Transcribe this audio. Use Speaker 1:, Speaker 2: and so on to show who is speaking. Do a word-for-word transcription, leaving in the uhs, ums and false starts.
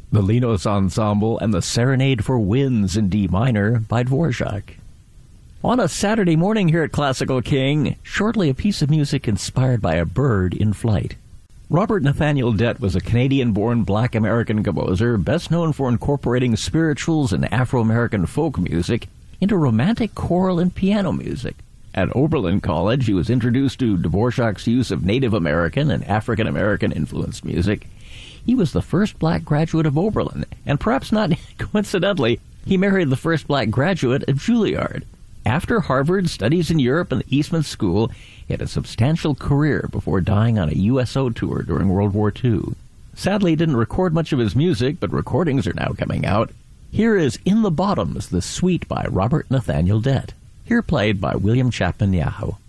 Speaker 1: the Linos Ensemble and the Serenade for Winds in D minor by Dvorak. On a Saturday morning here at Classical King, shortly a piece of music inspired by a bird in flight. Robert Nathaniel Dett was a Canadian-born black American composer, best known for incorporating spirituals and Afro-American folk music into romantic choral and piano music. At Oberlin College, he was introduced to Dvorak's use of Native American and African American influenced music. He was the first black graduate of Oberlin, and perhaps not coincidentally, he married the first black graduate of Juilliard. After Harvard, studies in Europe, and the Eastman School, he had a substantial career before dying on a U S O tour during World War Two. Sadly, he didn't record much of his music, but recordings are now coming out. Here is In the Bottoms, the Suite by Robert Nathaniel Dett, here played by William Chapman Yahoo.